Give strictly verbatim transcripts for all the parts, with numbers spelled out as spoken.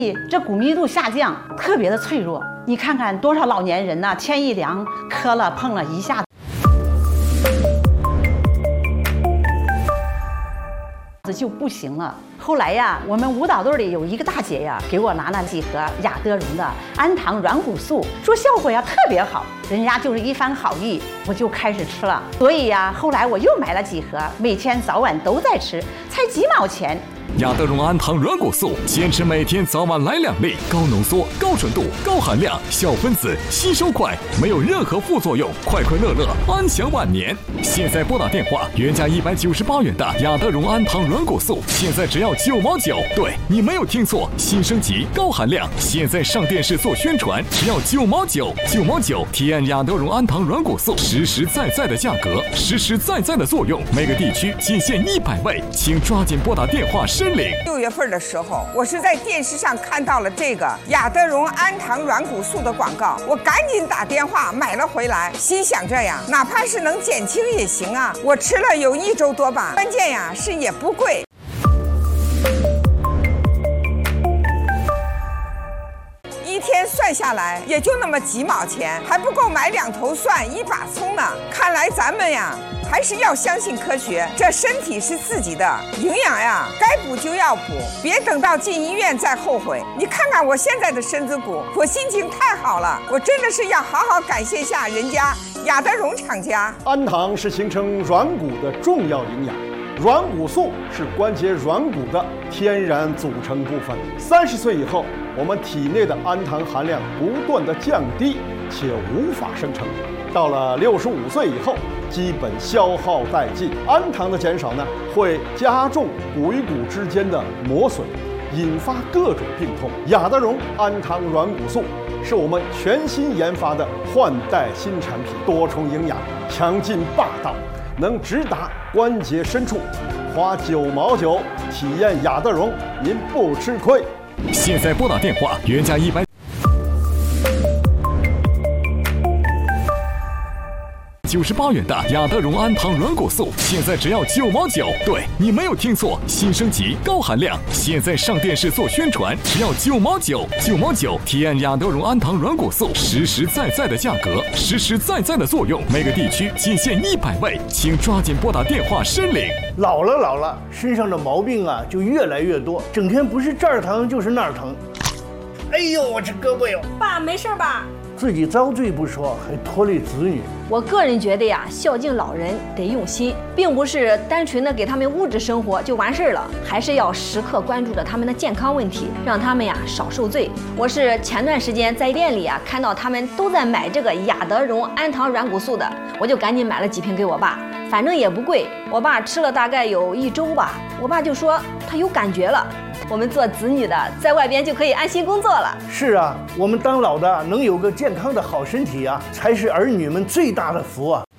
这骨密度下降，特别的脆弱。你看看多少老年人呐、啊，天一凉，磕了碰了一下子就不行了。后来呀，我们舞蹈队里有一个大姐呀，给我拿了几盒雅德荣的氨糖软骨素，说效果呀特别好。人家就是一番好意，我就开始吃了。所以呀，后来我又买了几盒，每天早晚都在吃，才几毛钱。 雅德荣氨糖软骨素，坚持每天早晚来两粒，高浓缩、高纯度、高含量，小分子，吸收快，没有任何副作用，快快乐乐，安享晚年。现在拨打电话，原价一百九十八元的雅德荣氨糖软骨素，现在只要九毛九。对，你没有听错，新升级，高含量，现在上电视做宣传，只要九毛九，九毛九，体验雅德荣氨糖软骨素，实实在在的价格，实实在在的作用，每个地区仅限一百位，请抓紧拨打电话申领。 六月份的时候，我是在电视上看到了这个雅德荣氨糖软骨素的广告，我赶紧打电话买了回来，心想着呀，哪怕是能减轻也行啊。我吃了有一周多吧，关键呀是也不贵。一天算下来也就那么几毛钱，还不够买两头蒜一把葱呢。看来咱们呀还是要相信科学，这身体是自己的，营养呀该补就要补，别等到进医院再后悔。你看看我现在的身子骨，我心情太好了，我真的是要好好感谢下人家雅德荣厂家。 氨糖是形成软骨的重要营养，软骨素是关节软骨的天然组成部分。三十岁以后，我们体内的氨糖含量不断的降低，且无法生成。到了六十五岁以后，基本消耗殆尽。氨糖的减少呢，会加重骨与骨之间的磨损，引发各种病痛。雅德荣氨糖软骨素是我们全新研发的换代新产品，多重营养，强劲霸道，能直达关节深处。花九毛九体验雅德荣，您不吃亏。 现在拨打电话，原价一百九十八元的雅德荣氨糖软骨素，现在只要九毛九。对，你没有听错，新升级，高含量，现在上电视做宣传，只要九毛九，九毛九，体验雅德荣氨糖软骨素，实实在在的价格，实实在在的作用，每个地区仅限一百位，请抓紧拨打电话申领。 老了老了，身上的毛病啊就越来越多，整天不是这儿疼就是那儿疼。哎呦，我这胳膊哟！ 爸，没事吧？ 自己遭罪不说，还拖累子女。 我个人觉得呀，孝敬老人得用心，并不是单纯的给他们物质生活就完事了，还是要时刻关注着他们的健康问题，让他们呀少受罪。我是前段时间在店里啊看到他们都在买这个雅德荣氨糖软骨素的，我就赶紧买了几瓶给我爸，反正也不贵。我爸吃了大概有一周吧，我爸就说他有感觉了。我们做子女的在外边就可以安心工作了。 是啊，我们当老的能有个健康的好身体啊，才是儿女们最大的福啊。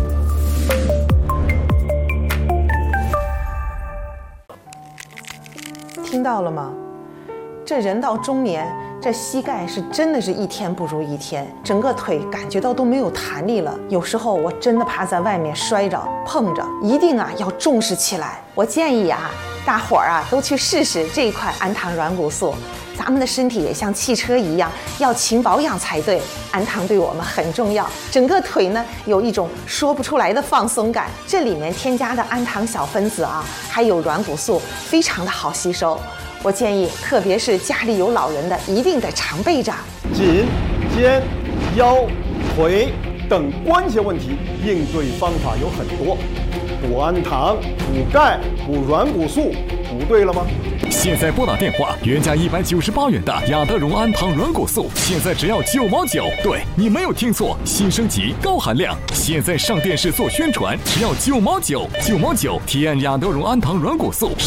听到了吗？这人到中年，这膝盖是真的是一天不如一天，整个腿感觉到都没有弹力了。有时候我真的怕在外面摔着碰着，一定啊要重视起来。我建议啊，大伙儿啊都去试试这一款氨糖软骨素。咱们的身体也像汽车一样，要勤保养才对。氨糖对我们很重要，整个腿呢有一种说不出来的放松感。这里面添加的氨糖小分子啊，还有软骨素，非常的好吸收。我建议，特别是家里有老人的，一定得常备着。 颈、肩、腰、腿等关节问题，应对方法有很多。补氨糖、补钙、补软骨素，补对了吗？ 现在拨打电话，原价一百九十八元的雅德荣氨糖软骨素，现在只要九毛九。对，你没有听错，新升级，高含量，现在上电视做宣传，只要九毛九，九毛九，体验雅德荣氨糖软骨素。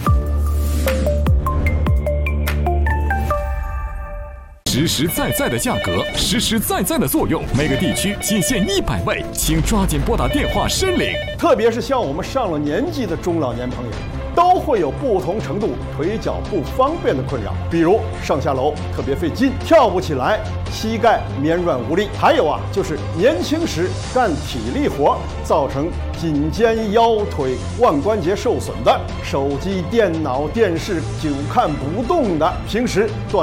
实实在在的价格，实实在在的作用，每个地区仅限一百位，请抓紧拨打电话申领。 特别是像我们上了年纪的中老年朋友， 都会有不同程度腿脚不方便的困扰，比如上下楼特别费劲，跳不起来，膝盖绵软无力，还有啊，就是年轻时干体力活造成颈肩腰腿腕关节受损的，手机、电脑、电视久看不动的，平时锻